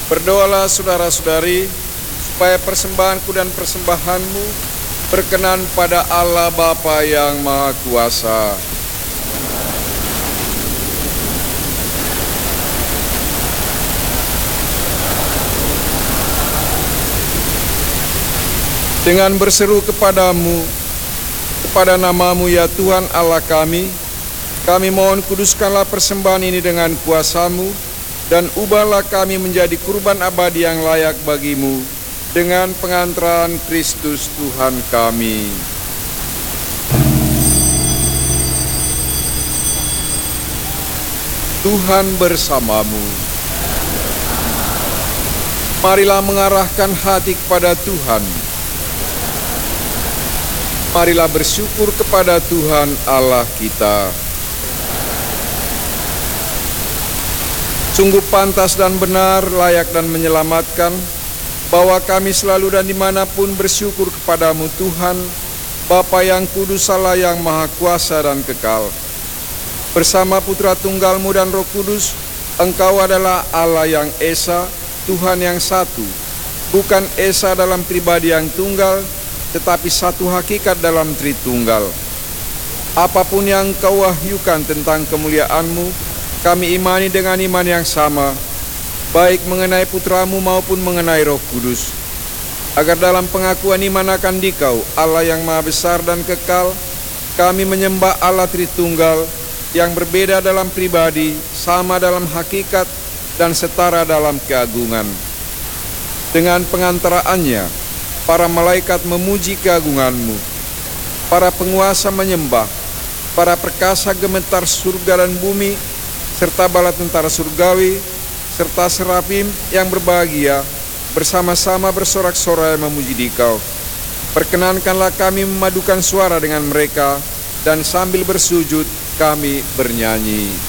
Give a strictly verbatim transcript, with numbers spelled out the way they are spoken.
Berdoalah saudara-saudari, supaya persembahanku dan persembahanmu berkenan pada Allah Bapa yang Maha Kuasa. Dengan berseru kepadamu, kepada namamu ya Tuhan Allah kami, kami mohon kuduskanlah persembahan ini dengan kuasamu, dan ubahlah kami menjadi kurban abadi yang layak bagimu, dengan pengantaran Kristus Tuhan kami. Tuhan bersamamu. Marilah mengarahkan hati kepada Tuhan. Marilah bersyukur kepada Tuhan Allah kita. Sungguh pantas dan benar, layak dan menyelamatkan, bahwa kami selalu dan dimanapun bersyukur kepadamu Tuhan, Bapa yang kudus, Allah yang maha kuasa dan kekal. Bersama Putra Tunggalmu dan Roh Kudus, Engkau adalah Allah yang Esa, Tuhan yang satu, bukan Esa dalam pribadi yang tunggal, tetapi satu hakikat dalam Tritunggal. Apapun yang Kau wahyukan tentang kemuliaan-Mu, kami imani dengan iman yang sama, baik mengenai Putramu maupun mengenai Roh Kudus, agar dalam pengakuan iman akan Dikau, Allah yang maha besar dan kekal, kami menyembah Allah Tritunggal, yang berbeda dalam pribadi, sama dalam hakikat, dan setara dalam keagungan. Dengan pengantaraannya, para malaikat memuji keagungan-Mu, para penguasa menyembah, para perkasa gemetar surga dan bumi, serta bala tentara surgawi, serta serafim yang berbahagia, bersama-sama bersorak-sorai memuji Dikau. Perkenankanlah kami memadukan suara dengan mereka, dan sambil bersujud kami bernyanyi.